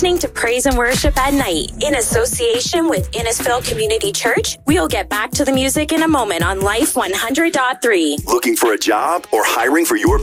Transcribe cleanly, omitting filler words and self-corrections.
listening to Praise and Worship at Night in association with Innisfil Community Church. We'll get back to the music in a moment on Life 100.3. Looking for a job or hiring for your